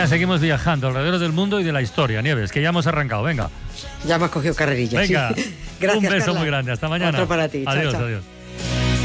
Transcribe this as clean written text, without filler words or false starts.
Mañana seguimos viajando alrededor del mundo y de la historia, Nieves, que ya hemos arrancado. Venga. Ya me has cogido carrerilla. Venga. Gracias, un beso Carla. muy grande. Hasta mañana. Otro para ti. Adiós, Chao, chao. adiós.